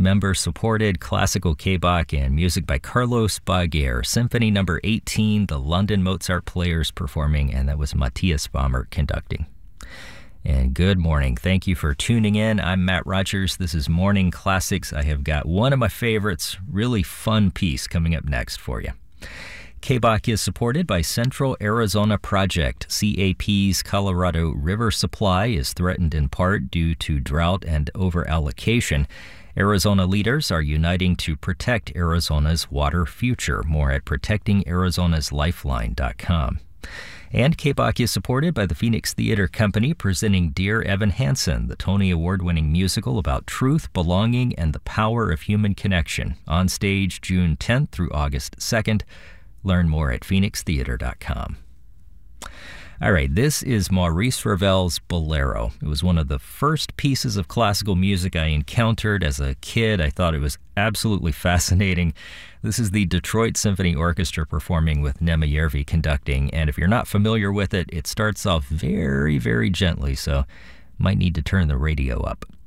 member-supported classical K-Bach and music by Carlos Baguer. Symphony number 18, the London Mozart Players performing, and that was Matthias Baumert conducting. And good morning. Thank you for tuning in. I'm Matt Rogers. This is Morning Classics. I have got one of my favorites, really fun piece coming up next for you. K-Bach is supported by Central Arizona Project. CAP's Colorado River supply is threatened in part due to drought and over-allocation. Arizona leaders are uniting to protect Arizona's water future. More at protectingArizonasLifeline.com. And K-Bach is supported by the Phoenix Theater Company, presenting Dear Evan Hansen, the Tony Award-winning musical about truth, belonging, and the power of human connection. On stage June 10th through August 2nd. Learn more at phoenixtheater.com. All right, this is Maurice Ravel's Bolero. It was one of the first pieces of classical music I encountered as a kid. I thought it was absolutely fascinating. This is the Detroit Symphony Orchestra performing with Nema Järvi conducting, and if you're not familiar with it, it starts off very, very gently, so might need to turn the radio up.